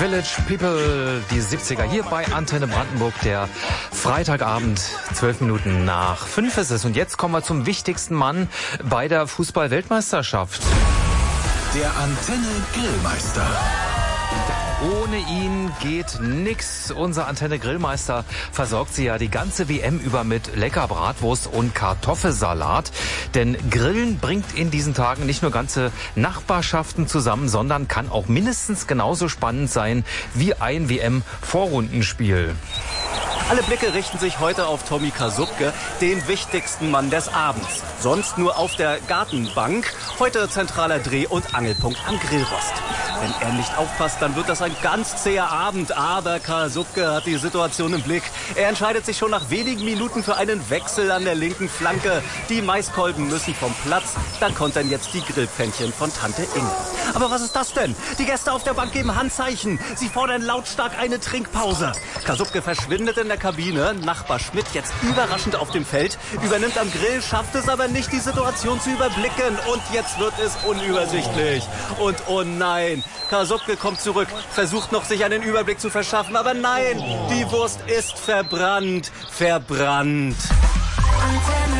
Village People, die 70er hier bei Antenne Brandenburg, der Freitagabend, 12 Minuten nach 5 ist es. Und jetzt kommen wir zum wichtigsten Mann bei der Fußball-Weltmeisterschaft. Der Antenne Grillmeister. Ohne ihn geht nix. Unser Antenne Grillmeister versorgt Sie ja die ganze WM über mit lecker Bratwurst und Kartoffelsalat. Denn Grillen bringt in diesen Tagen nicht nur ganze Nachbarschaften zusammen, sondern kann auch mindestens genauso spannend sein wie ein WM-Vorrundenspiel. Alle Blicke richten sich heute auf Tommy Kasubke, den wichtigsten Mann des Abends. Sonst nur auf der Gartenbank. Heute zentraler Dreh- und Angelpunkt am Grillrost. Wenn er nicht aufpasst, dann wird das ein ganz zäher Abend. Aber Kasubke hat die Situation im Blick. Er entscheidet sich schon nach wenigen Minuten für einen Wechsel an der linken Flanke. Die Maiskolben müssen vom Platz. Dann kontern jetzt die Grillpfännchen von Tante Inge. Aber was ist das denn? Die Gäste auf der Bank geben Handzeichen. Sie fordern lautstark eine Trinkpause. Kasubke verschwindet in der Kabine. Nachbar Schmidt jetzt überraschend auf dem Feld. Übernimmt am Grill, schafft es aber nicht, die Situation zu überblicken. Und jetzt wird es unübersichtlich. Und oh nein, Kasubke kommt zurück, versucht noch, sich einen Überblick zu verschaffen. Aber nein, die Wurst ist verbrannt. Verbrannt.